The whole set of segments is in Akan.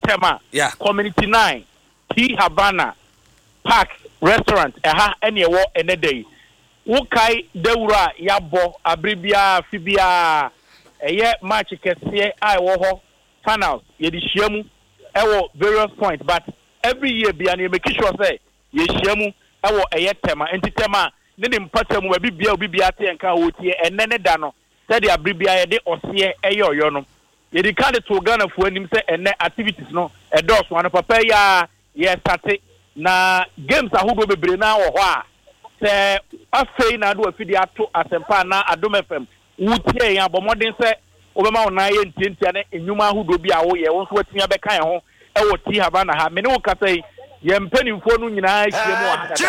Tema, Community 9, T Havana, Park, Restaurant, any war and a day. Wukai, Deura, Yabo, Abribia, Fibia, a year match, I war panels, Yedishemu, various points, but every year, Biani, make sure say, Yeshemu, a year Tema, and Tema, then in Patem will be Biati and Kauti, and Nenedano, said the Abribia, de Osia, Ayo, Yono. You can't to Ghana for him say and activities no a dos one papa ya start na games a who be na or wa say afei na do afidi ato asempa na Adom FM wutie ya bomodin say obema ona ye ntiantia na enwuma hu do bi a wo ye won so watimi abeka ye ho e wo T Havana ha me ne wo ka say ye mpanimfo no nyina hie mu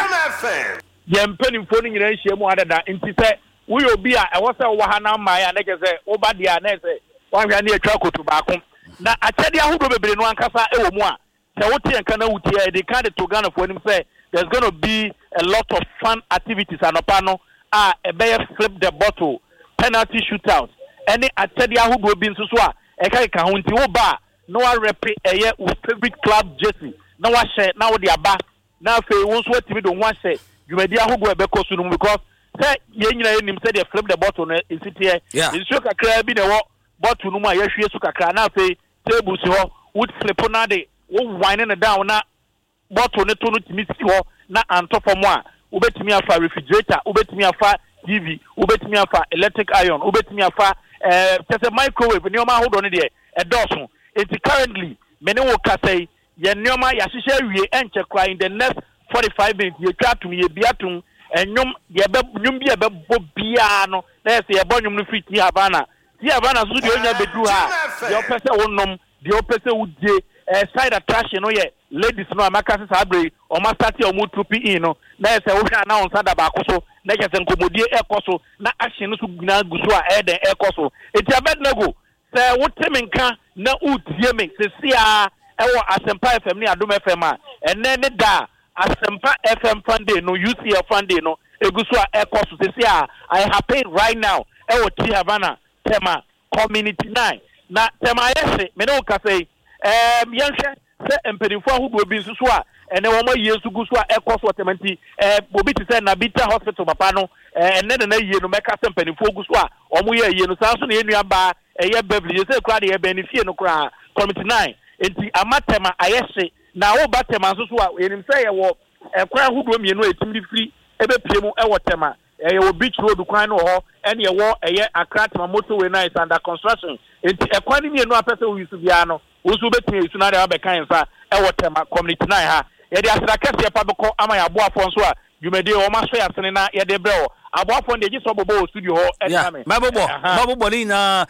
adada ye mpanimfo no nyina hie mu adada nti say wo yo bi a e wo say wo ha na ma ya na je say wo ba dia na say one ya near Chakoto back. Now, I tell you who be no ankasa e wo mu a se wote enka na wutie they kind to Ghana for him say there's going to be a lot of fun activities anopa no e be flip the bottle penalty shootout any I tell you who go be nso so a e ka ho nti wo ba no wa rep eye with favorite club jersey na wa share na wo de aba na fe wo so atimi do wa share dwumadi aho go e be koso no because say ye nyina enim say they flip the bottle no insiti here nso kakra bi na wo bottle no ma yehwe su kakra na fe table si ho wood flip na de wo wine na down na bottle ne to no timi si ho na antofo mo a obetimi afa refrigerator obetimi afa TV obetimi afa electric iron obetimi afa tese microwave ni o ma hold on de e doso it currently many wo ka say ye nyoma ya hihye wie enche kra in the next 45 minutes ye twatum ye biatum enyum ye be nyum bi e be bo bia no na ye se ye bo nyum no fit T Havana so de onya bedu ha de opese wonnom de opese wudie side attraction no ye ladies no amaka se sabre o ma start o mu trupi in no na ye se wo hwa na on sada ba koso na ye se nkomodie ekoso na action no so gina guso a eden ekoso enti abednego se wotemi nka na utie me se sia ewo Asempa FM ni Adom FM a ene ne da Asempa FM Funday no UCF Funday no eguso a ekoso se sia I happy right now ewo T Havana Tema Community 9 na Tema yese me no ka say yenhwe se empenifo ahudo bi nso so a ene wo ma yesu guso a ekoso temanti obi ti say na Bita Hospital papa no ene na yie no meka se empenifo guso a omo ye yie no sa so na enua ba eye Beverly yese kra de benefit no kra Community 9 enti amatema ayese na wo batema nso so a enim say ye wo ekra ahudo mienu etimri free ebe piemu e wo Tema wo beach road kwan no ho ene ye wo eye Akratma motorway na is under construction enti ekwan ni mienu apese wo yusu bia no wo so betumi yusu na de abekan sa e wo Tema Community 9 ha ye de asra kese pa beko ama ya aboafo nso a dwumede o ma so ya sene na ye de brɛ o aboafo de giso bobo studio ho etame mabobo ni na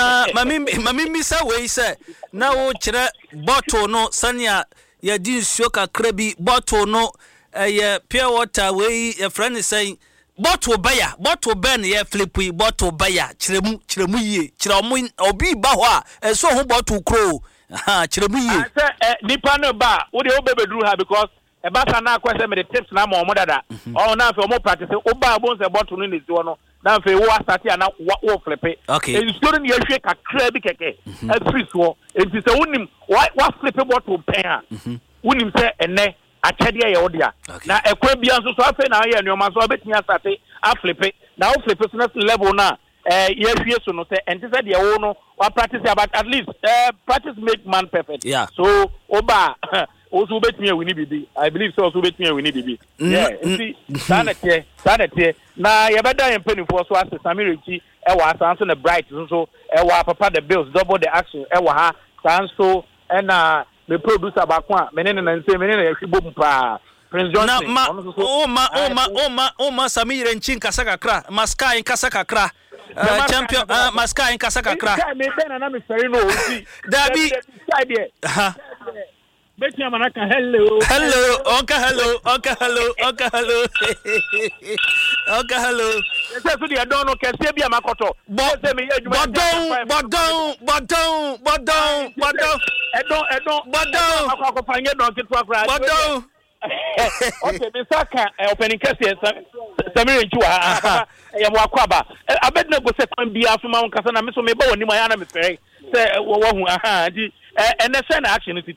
mami sa we se na wo kire bottle no sania ye di nsuo kakra bi bottle no ye pure water we ye friend say bottle ben ye flippy bottle baya chiremu ye chiramu obi ba ho a so ho bottle kro chiremu ye nipa no ba wo de obebedru ha because e ba sa na akwese me the tips na mo dada o na fe mo practice o ba bon se bottle no nezi no na fe wo start ya na wo flippy e story ni ehwe kakra bi keke e free so enti se wonim wa flippy bottle pen ha wonim se ene achede ye odia na ekwa bia nso so afa na ye nyoma so betimi asate aflipe na o flipe so next level na ye hwie so no se enti se de wo no wa practice about at least practice make man perfect so oba also betimi wini bibi I believe so also betimi wini bibi enti sanete na ye beda ye penifo so ase Samirechi e wa asanso na bright so e wa papa the bills double the action e wa ha sanso e na the producer bakwa menene na nse menene ya hwibo mpa Prince Johnson ma Samirechi nkasa kakra maska nkasa kakra champion maska nkasa kakra me bena na me fere no ozi dabi Betty Amanaka hello say to the don no kese bia makoto say me bodon akofanye don kitu akra bodon okay me saka opening kese Samirechi wa ya mwakwaba abedna go se kan bia afuma nkasa na me so me ba woni ma ya na me fere say wo hu di ene say na action ti